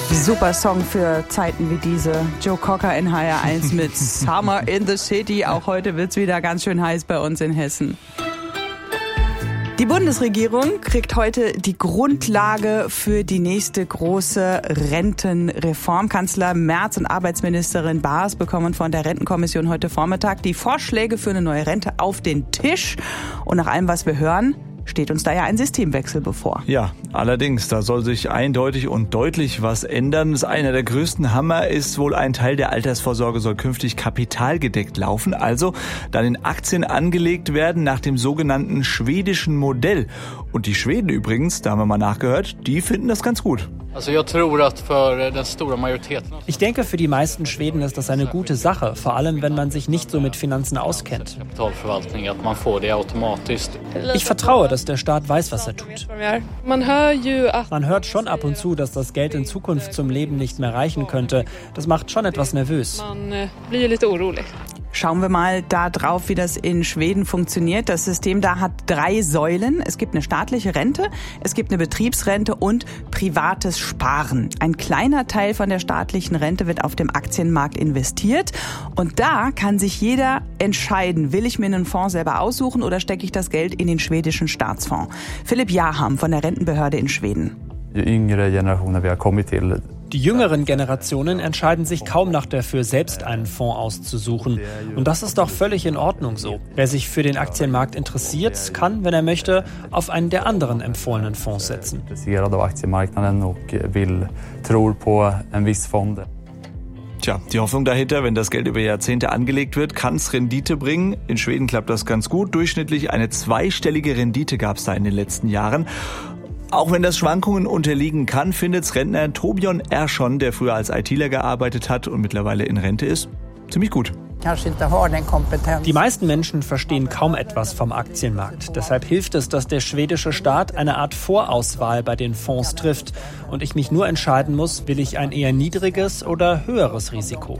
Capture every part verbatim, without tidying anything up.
Super Song für Zeiten wie diese. Joe Cocker in H R eins mit Summer in the City. Auch heute wird's wieder ganz schön heiß bei uns in Hessen. Die Bundesregierung kriegt heute die Grundlage für die nächste große Rentenreform. Kanzler Merz und Arbeitsministerin Baas bekommen von der Rentenkommission heute Vormittag die Vorschläge für eine neue Rente auf den Tisch. Und nach allem, was wir hören, steht uns da ja ein Systemwechsel bevor. Ja, allerdings, da soll sich eindeutig und deutlich was ändern. Das einer der größten Hammer ist wohl, ein Teil der Altersvorsorge soll künftig kapitalgedeckt laufen, also dann in Aktien angelegt werden nach dem sogenannten schwedischen Modell. Und die Schweden übrigens, da haben wir mal nachgehört, die finden das ganz gut. Ich denke, für die meisten Schweden ist das eine gute Sache, vor allem wenn man sich nicht so mit Finanzen auskennt. Ich vertraue, dass der Staat weiß, was er tut. Man hört schon ab und zu, dass das Geld in Zukunft zum Leben nicht mehr reichen könnte. Das macht schon etwas nervös. Schauen wir mal da drauf, wie das in Schweden funktioniert. Das System da hat drei Säulen. Es gibt eine staatliche Rente, es gibt eine Betriebsrente und privates Sparen. Ein kleiner Teil von der staatlichen Rente wird auf dem Aktienmarkt investiert. Und da kann sich jeder entscheiden, will ich mir einen Fonds selber aussuchen oder stecke ich das Geld in den schwedischen Staatsfonds. Philipp Jaham von der Rentenbehörde in Schweden. Die jüngeren Generationen entscheiden sich kaum noch dafür, selbst einen Fonds auszusuchen. Und das ist doch völlig in Ordnung so. Wer sich für den Aktienmarkt interessiert, kann, wenn er möchte, auf einen der anderen empfohlenen Fonds setzen. Tja, die Hoffnung dahinter, wenn das Geld über Jahrzehnte angelegt wird, kann es Rendite bringen. In Schweden klappt das ganz gut. Durchschnittlich eine zweistellige Rendite gab es da in den letzten Jahren. Auch wenn das Schwankungen unterliegen kann, findet's Rentner Torbjörn Ersson, der früher als ITler gearbeitet hat und mittlerweile in Rente ist, ziemlich gut. Die meisten Menschen verstehen kaum etwas vom Aktienmarkt. Deshalb hilft es, dass der schwedische Staat eine Art Vorauswahl bei den Fonds trifft und ich mich nur entscheiden muss, will ich ein eher niedriges oder höheres Risiko.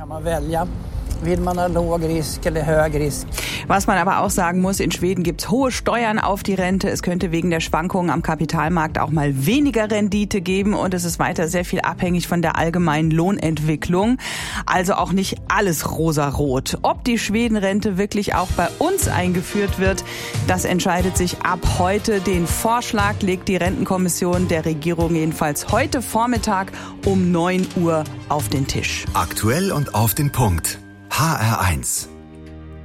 Was man aber auch sagen muss, in Schweden gibt's hohe Steuern auf die Rente. Es könnte wegen der Schwankungen am Kapitalmarkt auch mal weniger Rendite geben und es ist weiter sehr viel abhängig von der allgemeinen Lohnentwicklung. Also auch nicht alles rosarot. Ob die Schwedenrente wirklich auch bei uns eingeführt wird, das entscheidet sich ab heute. Den Vorschlag legt die Rentenkommission der Regierung jedenfalls heute Vormittag um neun Uhr auf den Tisch. Aktuell und auf den Punkt. H R eins